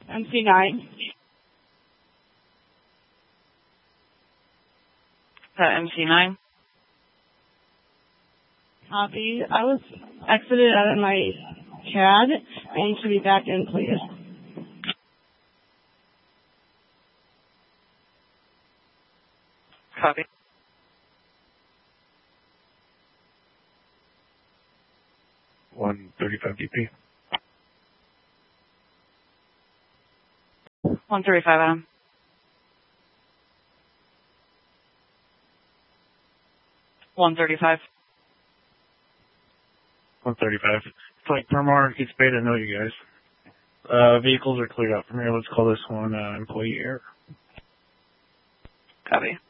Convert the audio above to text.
MC9. MC9. Copy. I was exited out of my CAD. I need to be back in, please. Copy. DP. 135 Adam. 135. 135. Flight Permar, East Beta, know you guys. Vehicles are cleared out from here. Let's call this one employee error. Copy.